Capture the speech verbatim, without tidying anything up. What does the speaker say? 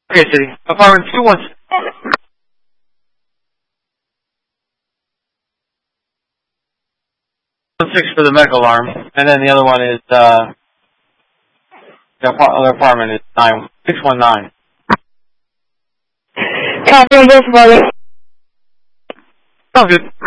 Okay, City. Apartment two one six for the medical alarm, and then the other one is, uh, the other apartment is nine six one nine. Copy on both of others. Sounds good.